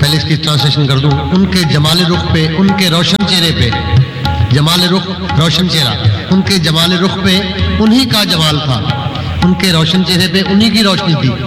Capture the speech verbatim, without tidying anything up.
पहले इसकी ट्रांसलेशन कर दूं। उनके जमाल रुख पे, उनके रोशन चेहरे पे, जमाल रुख रोशन चेहरा, उनके जमाल रुख पे उन्हीं का जमाल था, उनके रोशन चेहरे पे उन्हीं की रोशनी थी।